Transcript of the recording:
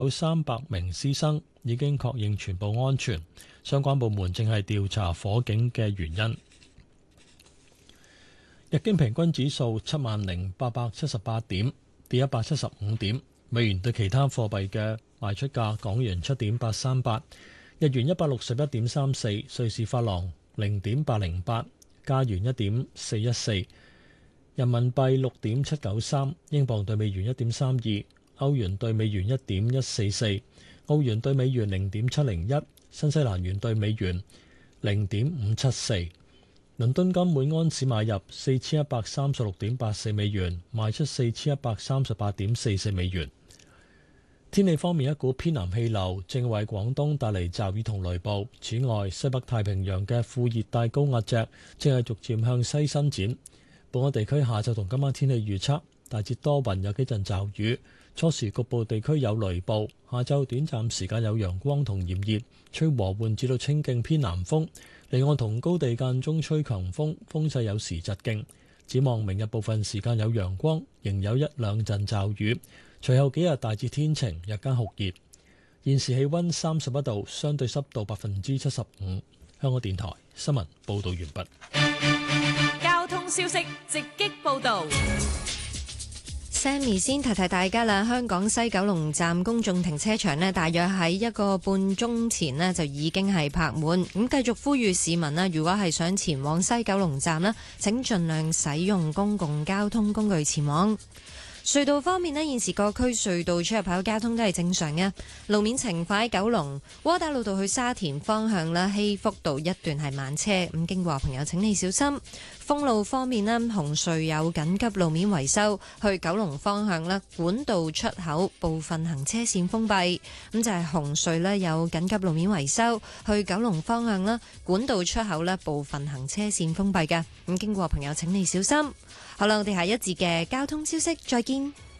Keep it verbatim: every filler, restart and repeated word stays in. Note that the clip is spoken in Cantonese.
有三百名師生，已經確認全部安全。相關部門正係調查火警嘅原因。日經平均指數七萬零八百七十八點，跌一百七十五點。美元對其他貨幣嘅賣出價：港元七點八三八，日元一百六十一點三四，瑞士法郎零點八零八，加元一點四一四，人民幣六點七九三，英鎊對美元一點三二，歐元對美元一點一四四，澳元對美元零點七零一，新西蘭元對美元零點五七四。倫敦金每安士買入四千一百三十六點八四美元，賣出四千一百三十八點四四美元。天氣方面，一股偏南氣流正為廣東帶嚟驟雨同雷暴。此外，西北太平洋嘅副熱帶高壓脊正係逐漸向西伸展。本港地區下晝同今晚天氣預測，大致多雲，有幾陣驟雨，初時局部地區有雷暴。下晝短暫時間有陽光同炎熱，吹和緩至到清勁偏南風。離岸同高地間中吹強風，風勢有時疾勁。展望明日部分時間有陽光，仍有一兩陣驟雨。隨後幾日大致天晴，日間酷熱。現時氣溫三十一度，相對濕度百分之七十五。香港電台新聞報道完畢。 交通消息直擊報道。 Sammy 先提提大家啦，香港西九龍站公眾停車場呢，大約喺一個半鐘前呢就已經係泊滿。咁繼續呼籲市民呢，如果係想前往西九龍站呢，請盡量使用公共交通工具前往。隧道方面呢，現時各區隧道出入口交通都係正常嘅。路面情況喺九龍窩打老道去沙田方向啦，希福道一段係慢車，咁經過朋友請你小心。封路方面呢，紅隧有緊急路面維修，去九龍方向啦，管道出口部分行車線封閉。咁就係紅隧呢有緊急路面維修，去九龍方向啦，管道出口呢部分行車線封閉嘅。咁經過朋友請你小心。好啦，我哋下一節嘅交通消息再見。